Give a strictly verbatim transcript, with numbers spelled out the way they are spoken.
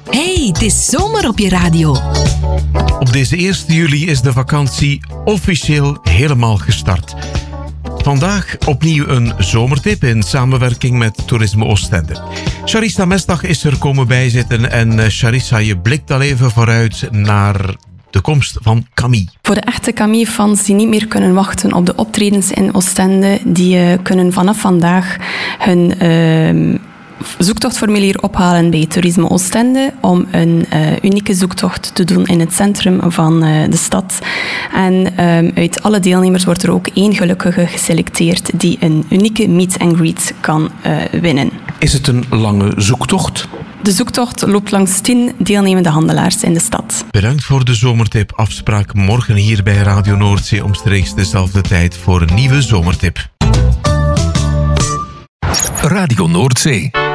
Hey, het is zomer op je radio. Op deze eerste juli is de vakantie officieel helemaal gestart. Vandaag opnieuw een zomertip in samenwerking met Toerisme Oostende. Charissa Mestdag is er komen bijzitten en Charissa, je blikt al even vooruit naar de komst van Camille. Voor de echte Camille-fans die niet meer kunnen wachten op de optredens in Oostende, die uh, kunnen vanaf vandaag hun uh, zoektochtformulier ophalen bij Toerisme Oostende om een uh, unieke zoektocht te doen in het centrum van uh, de stad. En um, uit alle deelnemers wordt er ook één gelukkige geselecteerd die een unieke meet and greet kan uh, winnen. Is het een lange zoektocht? De zoektocht loopt langs tien deelnemende handelaars in de stad. Bedankt voor de zomertip. Afspraak morgen hier bij Radio Noordzee omstreeks dezelfde tijd voor een nieuwe zomertip. Radio Noordzee.